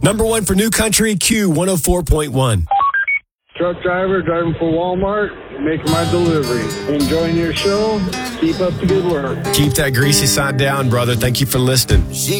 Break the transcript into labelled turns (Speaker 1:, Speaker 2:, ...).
Speaker 1: Number one for New Country, Q104.1.
Speaker 2: Truck driver driving for Walmart, making my delivery. Enjoying your show. Keep up the good work.
Speaker 1: Keep that greasy side down, brother. Thank you for listening.